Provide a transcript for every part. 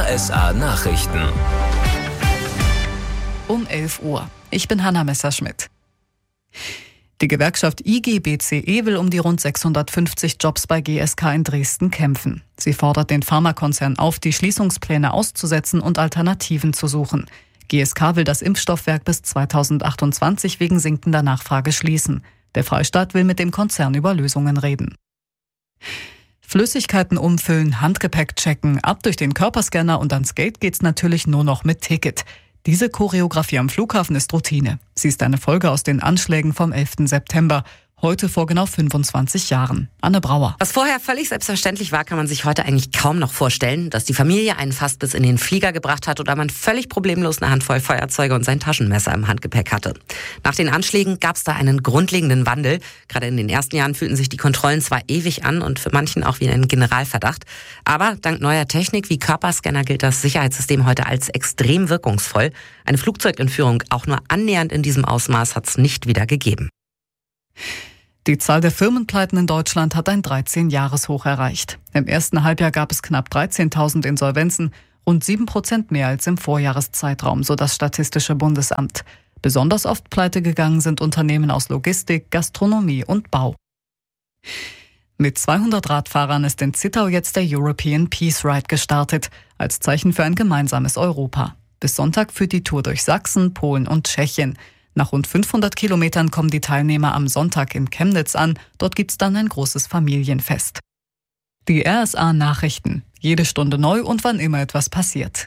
RSA Nachrichten. Um 11 Uhr. Ich bin Hanna Messerschmidt. Die Gewerkschaft IG BCE will um die rund 650 Jobs bei GSK in Dresden kämpfen. Sie fordert den Pharmakonzern auf, die Schließungspläne auszusetzen und Alternativen zu suchen. GSK will das Impfstoffwerk bis 2028 wegen sinkender Nachfrage schließen. Der Freistaat will mit dem Konzern über Lösungen reden. Flüssigkeiten umfüllen, Handgepäck checken, ab durch den Körperscanner und ans Gate geht's natürlich nur noch mit Ticket. Diese Choreografie am Flughafen ist Routine. Sie ist eine Folge aus den Anschlägen vom 11. September. Heute vor genau 25 Jahren. Anne Brauer. Was vorher völlig selbstverständlich war, kann man sich heute eigentlich kaum noch vorstellen, dass die Familie einen fast bis in den Flieger gebracht hat oder man völlig problemlos eine Handvoll Feuerzeuge und sein Taschenmesser im Handgepäck hatte. Nach den Anschlägen gab es da einen grundlegenden Wandel. Gerade in den ersten Jahren fühlten sich die Kontrollen zwar ewig an und für manchen auch wie ein Generalverdacht. Aber dank neuer Technik wie Körperscanner gilt das Sicherheitssystem heute als extrem wirkungsvoll. Eine Flugzeugentführung auch nur annähernd in diesem Ausmaß hat es nicht wieder gegeben. Die Zahl der Firmenpleiten in Deutschland hat ein 13-Jahres-Hoch erreicht. Im ersten Halbjahr gab es knapp 13.000 Insolvenzen, rund 7% mehr als im Vorjahreszeitraum, so das Statistische Bundesamt. Besonders oft pleite gegangen sind Unternehmen aus Logistik, Gastronomie und Bau. Mit 200 Radfahrern ist in Zittau jetzt der European Peace Ride gestartet, als Zeichen für ein gemeinsames Europa. Bis Sonntag führt die Tour durch Sachsen, Polen und Tschechien. Nach rund 500 Kilometern kommen die Teilnehmer am Sonntag in Chemnitz an. Dort gibt's dann ein großes Familienfest. Die RSA Nachrichten. Jede Stunde neu und wann immer etwas passiert.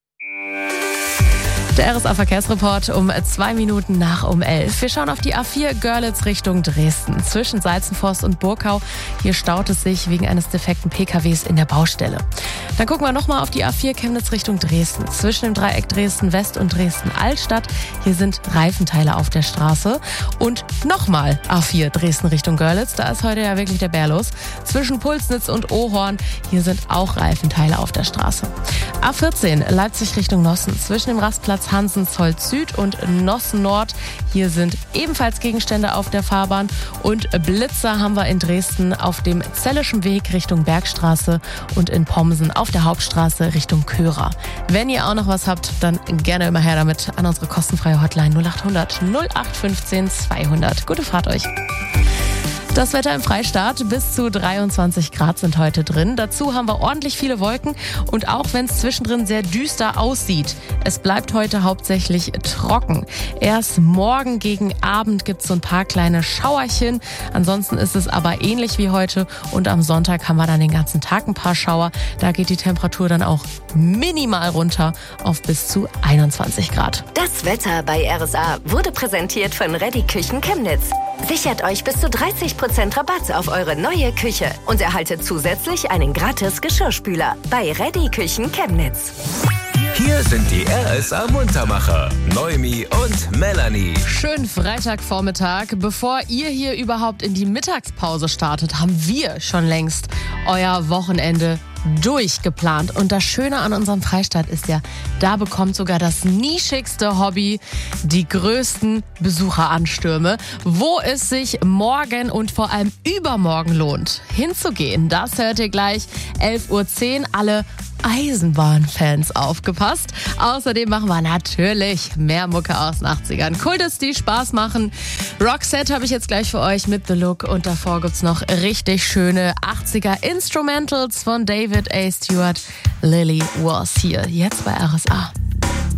Der RSA-Verkehrsreport um 2 Minuten nach um 11. Wir schauen auf die A4 Görlitz Richtung Dresden. Zwischen Salzenforst und Burkau. Hier staut es sich wegen eines defekten PKWs in der Baustelle. Dann gucken wir nochmal auf die A4 Chemnitz Richtung Dresden. Zwischen dem Dreieck Dresden-West und Dresden-Altstadt. Hier sind Reifenteile auf der Straße. Und nochmal A4 Dresden Richtung Görlitz. Da ist heute ja wirklich der Bär los. Zwischen Pulsnitz und Ohorn. Hier sind auch Reifenteile auf der Straße. A14 Leipzig Richtung Nossen. Zwischen dem Rastplatz Hansensholt Süd und Nossen Nord. Hier sind ebenfalls Gegenstände auf der Fahrbahn. Und Blitzer haben wir in Dresden auf dem Zelleschen Weg Richtung Bergstraße und in Pomsen auf der Hauptstraße Richtung Körer. Wenn ihr auch noch was habt, dann gerne immer her damit an unsere kostenfreie Hotline 0800 0815 200. Gute Fahrt euch. Das Wetter im Freistaat, bis zu 23 Grad sind heute drin. Dazu haben wir ordentlich viele Wolken und auch wenn es zwischendrin sehr düster aussieht, es bleibt heute hauptsächlich trocken. Erst morgen gegen Abend gibt es so ein paar kleine Schauerchen. Ansonsten ist es aber ähnlich wie heute und am Sonntag haben wir dann den ganzen Tag ein paar Schauer. Da geht die Temperatur dann auch minimal runter auf bis zu 21 Grad. Das Wetter bei RSA wurde präsentiert von Reddy Küchen Chemnitz. Sichert euch bis zu 30% Rabatt auf eure neue Küche und erhaltet zusätzlich einen gratis Geschirrspüler bei Reddy Küchen Chemnitz. Hier sind die RSA Muntermacher, Noemi und Melanie. Schönen Freitagvormittag. Bevor ihr hier überhaupt in die Mittagspause startet, haben wir schon längst euer Wochenende durchgeplant. Und das Schöne an unserem Freistaat ist ja, da bekommt sogar das nischigste Hobby die größten Besucheranstürme. Wo es sich morgen und vor allem übermorgen lohnt, hinzugehen, das hört ihr gleich. 11:10 Uhr, alle Eisenbahnfans aufgepasst. Außerdem machen wir natürlich mehr Mucke aus den 80ern. Kultus, die Spaß machen. Roxette habe ich jetzt gleich für euch mit The Look. Und davor gibt's noch richtig schöne 80er Instrumentals von David A. Stewart. Lily Was Here. Jetzt bei RSA.